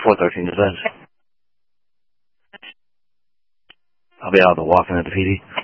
413 Defense. I'll be out the walking at the PD.